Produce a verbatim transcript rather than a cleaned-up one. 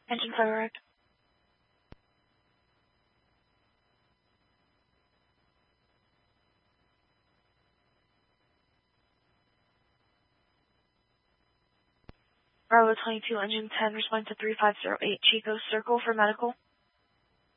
Engine fire arrived. Bravo twenty-two, engine ten, respond to three five zero eight Chico, circle for medical.